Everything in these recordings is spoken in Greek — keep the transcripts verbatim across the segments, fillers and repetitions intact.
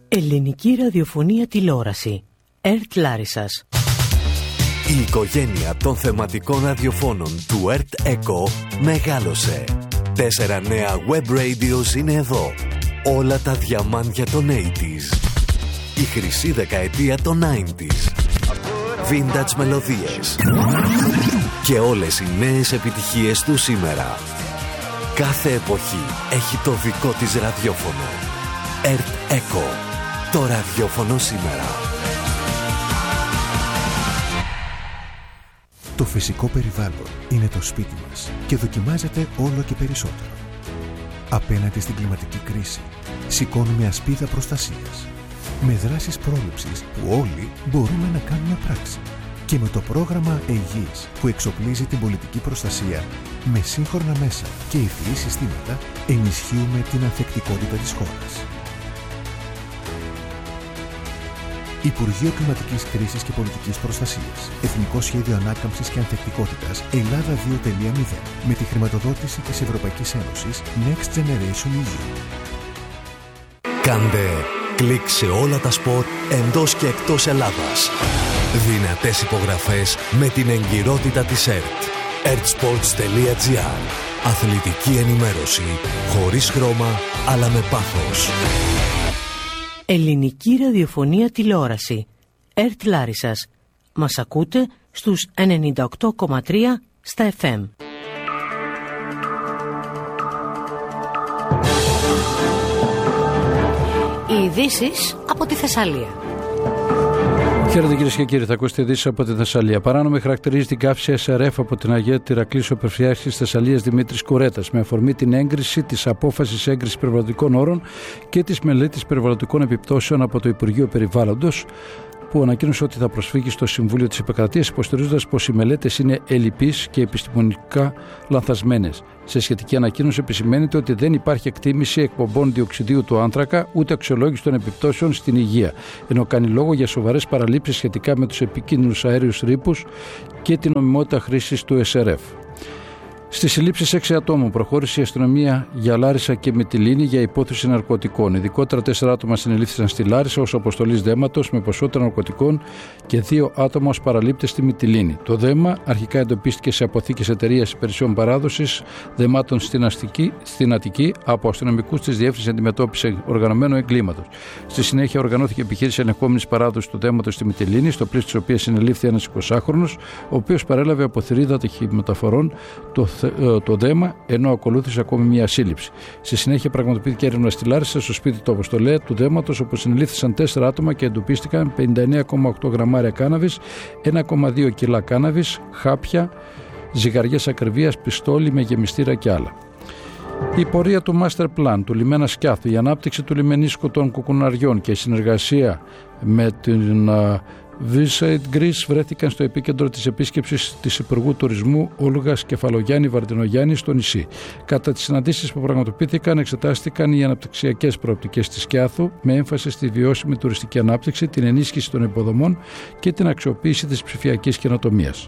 Ελληνική ραδιοφωνία τηλεόραση. ΕΡΤ Λάρισσας. Η οικογένεια των θεματικών ραδιοφώνων του ΕΡΤ ΕΚΟ μεγάλωσε. Τέσσερα νέα web radios είναι εδώ. Όλα τα διαμάντια των ογδόντα. Η χρυσή δεκαετία των ενενήντα. Vintage μελωδίες. Και όλες οι νέες επιτυχίες του σήμερα. Κάθε εποχή έχει το δικό της ραδιόφωνο. ΕΡΤ ΕΚΟ. Το ραδιόφωνο σήμερα. Το φυσικό περιβάλλον είναι το σπίτι μας και δοκιμάζεται όλο και περισσότερο. Απέναντι στην κλιματική κρίση, σηκώνουμε ασπίδα προστασίας. Με δράσεις πρόληψης που όλοι μπορούμε να κάνουμε πράξη. Και με το πρόγραμμα Αιγής που εξοπλίζει την πολιτική προστασία με σύγχρονα μέσα και υφή συστήματα, ενισχύουμε την ανθεκτικότητα της χώρας. Υπουργείο Κλιματικής Κρίσης και Πολιτικής Προστασίας. Εθνικό Σχέδιο Ανάκαμψης και Ανθεκτικότητας Ελλάδα δύο τελεία μηδέν. Με τη χρηματοδότηση της Ευρωπαϊκής Ένωσης Next Generation ι γιου. Κάντε κλικ σε όλα τα σπορ εντός και εκτός Ελλάδας. Δυνατές υπογραφές με την εγκυρότητα της ΕΡΤ. ερτsports τελεία τζι άρ. Αθλητική ενημέρωση χωρίς χρώμα αλλά με πάθος. Ελληνική ραδιοφωνία τηλεόραση. ΕΡΤ Λάρισσας. Μας ακούτε στους ενενήντα οκτώ κόμμα τρία στα εφ εμ. Οι ειδήσεις από τη Θεσσαλία. Χαίρετε κυρίες και κύριοι, θα ακούσετε ειδήσεις από τη Θεσσαλία. Παράνομη χαρακτηρίζει την καύση ες αρ εφ από την Αγία Ηρακλής ο Περιφερειάρχης της Θεσσαλίας Δημήτρης Κουρέτας, με αφορμή την έγκριση της απόφασης έγκρισης περιβαλλοντικών όρων και της μελέτης περιβαλλοντικών επιπτώσεων από το Υπουργείο Περιβάλλοντος, που ανακοίνωσε ότι θα προσφύγει στο Συμβούλιο της Επικρατείας, υποστηρίζοντας πως οι μελέτες είναι ελλειπείς και επιστημονικά λανθασμένες. Σε σχετική ανακοίνωση επισημαίνεται ότι δεν υπάρχει εκτίμηση εκπομπών διοξιδίου του άνθρακα ούτε αξιολόγηση των επιπτώσεων στην υγεία, ενώ κάνει λόγο για σοβαρές παραλήψεις σχετικά με τους επικίνδυνους αέριους ρήπους και την νομιμότητα χρήσης του ες αρ εφ. Στις συλλήψεις έξι ατόμων προχώρησε η αστυνομία για Λάρισα και Μυτιλήνη για υπόθεση ναρκωτικών. Ειδικότερα τέσσερα άτομα συνελήφθησαν στη Λάρισα ως αποστολής δέματος με ποσότητα ναρκωτικών και δύο άτομα ως παραλήπτες στη Μυτιλήνη. Το δέμα αρχικά εντοπίστηκε σε αποθήκες εταιρείας υπηρεσιών παράδοσης δεμάτων στην, αστική, στην Αττική από αστυνομικούς της Διεύθυνσης Αντιμετώπισης Οργανωμένου Εγκλήματος. Στη συνέχεια οργανώθηκε επιχείρηση ελεγχόμενης παράδοσης του δέματος στη Μυτιλήνη, στο πλαίσιο της οποίας συνελήφθη ένας εικοσάχρονος, ο οποίος παρέλαβε από θηρίδα ταχυμεταφορών το το δέμα, ενώ ακολούθησε ακόμη μια σύλληψη. Στη συνέχεια πραγματοποιήθηκε έρευνα στη Λάρισα, στο σπίτι του αποστολέα του δέματος, όπου συνελήφθησαν τέσσερα άτομα και εντοπίστηκαν πενήντα εννέα κόμμα οκτώ γραμμάρια κάναβης, ένα κόμμα δύο κιλά κάναβης, χάπια, ζυγαριές ακριβίας, πιστόλι με γεμιστήρα και άλλα. Η πορεία του Master Plan του λιμένα Σκιάθου, η ανάπτυξη του λιμενίσκου των Κουκουναριών και η συνεργασία με την Visit Greece βρέθηκαν στο επίκεντρο της επίσκεψης της Υπουργού Τουρισμού Όλγας Κεφαλογιάννη Βαρδινογιάννη στο νησί. Κατά τις συναντήσεις που πραγματοποιήθηκαν, εξετάστηκαν οι αναπτυξιακές προοπτικές της Σκιάθου, με έμφαση στη βιώσιμη τουριστική ανάπτυξη, την ενίσχυση των υποδομών και την αξιοποίηση της ψηφιακής καινοτομίας.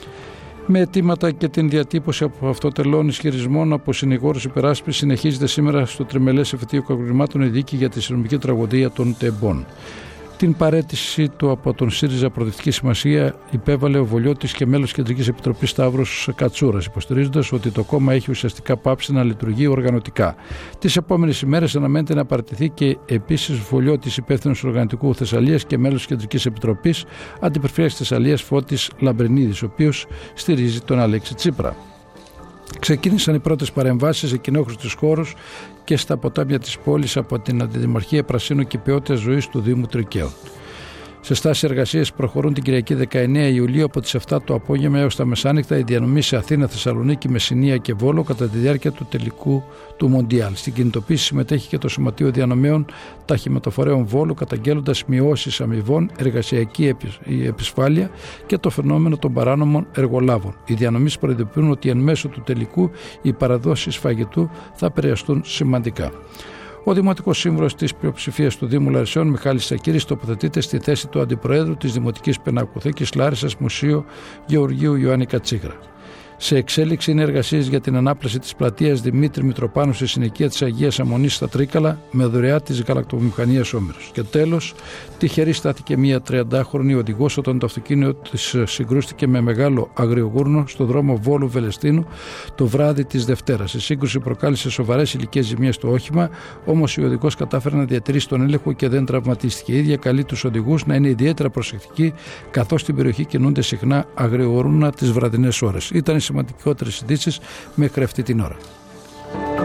Με αιτήματα και την διατύπωση από αυτοτελών ισχυρισμών από συνηγόρους υπεράσπισης, συνεχίζεται σήμερα στο τριμελές εφετείο κακουργημάτων η δίκη για τη συνομική τραγωδία των Τεμπών. Την παραίτηση του από τον ΣΥΡΙΖΑ Προοδευτική Σημασία υπέβαλε ο Βολιώτης και μέλος Κεντρικής Επιτροπής Σταύρος Κατσούρας, υποστηρίζοντας ότι το κόμμα έχει ουσιαστικά πάψει να λειτουργεί οργανωτικά. Τις επόμενες ημέρες αναμένεται να παραιτηθεί και επίσης Βολιώτης, υπεύθυνος οργανωτικού Θεσσαλίας και μέλος Κεντρικής Επιτροπής, Αντιπεριφερειάρχης Θεσσαλίας Φώτης Λαμπρινίδης, ο οποίος στηρίζει τον Αλέξη Τσίπρα. Ξεκίνησαν οι πρώτες παρεμβάσεις σε κοινόχρηστους χώρους και στα ποτάμια της πόλης από την Αντιδημαρχία Πρασίνου και Ποιότητας Ζωής του Δήμου Τρικαίων. Σε στάση εργασίες προχωρούν την Κυριακή δεκαεννέα Ιουλίου από τις επτά το απόγευμα έως τα μεσάνυχτα η διανομή σε Αθήνα, Θεσσαλονίκη, Μεσσηνία και Βόλο κατά τη διάρκεια του τελικού του Μοντιάλ. Στην κινητοποίηση συμμετέχει και το Σωματείο Διανομέων Ταχυμεταφορέων Βόλου, καταγγέλλοντας μειώσεις αμοιβών, εργασιακή επισφάλεια και το φαινόμενο των παράνομων εργολάβων. Οι διανομείς προειδοποιούν ότι εν μέσω του τελικού οι παραδόσεις φαγητού θα επηρεαστούν σημαντικά. Ο Δημοτικός Σύμβουλος της Πλειοψηφίας του Δήμου Λαρισαίων, Μιχάλης Σακύρης, τοποθετείται στη θέση του Αντιπροέδρου της Δημοτικής Πινακοθήκης Λάρισσας Μουσείο Γεωργίου Ιωάννη Κατσίγρα. Σε εξέλιξη είναι εργασίες για την ανάπλαση της πλατείας Δημήτρη Μητροπάνου στη συνοικία της Αγίας Αμμονής στα Τρίκαλα με δωρεά της γαλακτοβιομηχανίας Όμηρος. Και τέλος, τυχερή στάθηκε μια τριαντάχρονη οδηγός όταν το αυτοκίνητο της συγκρούστηκε με μεγάλο αγριογούρνο στο δρόμο Βόλου Βελεστίνου το βράδυ της Δευτέρας. Η σύγκρουση προκάλεσε σοβαρές ηλικές ζημιές στο όχημα, όμως η οδηγός κατάφερε να διατηρήσει τον έλεγχο και δεν τραυματίστηκε. Η ίδια καλεί τους οδηγούς να είναι ιδιαίτερα προσεκτικοί, καθώς στην περιοχή κινούνται συχνά αγριογούρνα τις βραδινές ώρες. Ήταν οι σημαντικότερες ειδήσεις μέχρι αυτή την ώρα.